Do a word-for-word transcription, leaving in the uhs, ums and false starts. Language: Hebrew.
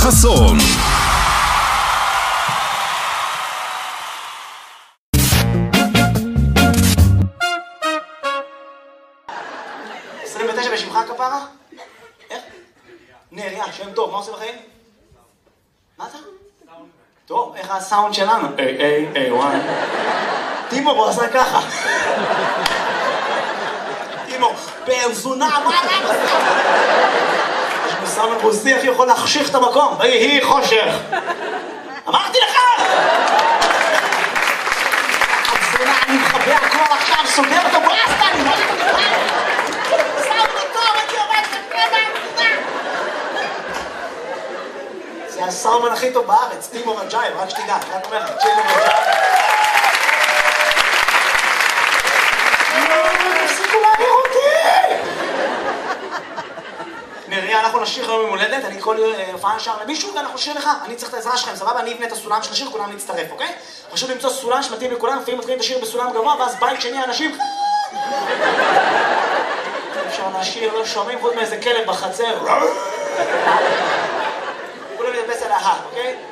חסון. עשרים ותשע בשמך כפרה? איך? נריה, שם טוב, מה עושה בחיים? מה אתה? טוב, איך הסאונד שלנו? איי, איי, איי, וואי. טימו, הוא עשה ככה. טימו, פרזונה, מה למה עשה? יש מסאמן רוסי, איך יכול להחשיך את המקום? היי, היא חושך. אמרתי לך! פרזונה, אני מחבא הכל עכשיו, סוגר את הברסטה, אני לא יודע. סאונד טוב, אני עובד כפרדה. זה הסאומן הכי טוב בארץ, טימו רג'ייב, רק שתדע, רק אומר לך, טימו רג'ייב. תפסיקו להעביר אותי! נריה, אנחנו נשיר היום יום הולדת, אני כל הופעה נשאר למישהו ואנחנו נשיר לך, אני צריך את העזרה שלכם, סבבה? אני אבנה את הסולם של השיר, כולם להצטרף, אוקיי? חשוב למצוא סולם שמתאים לכולם, לפעמים מתחילים את השיר בסולם גבוה, ואז בית שני אנשים... אפשר לשיר, לא שומעים, חוץ מאיזה כלב בחצר. כולם ידפס על ההר, אוקיי?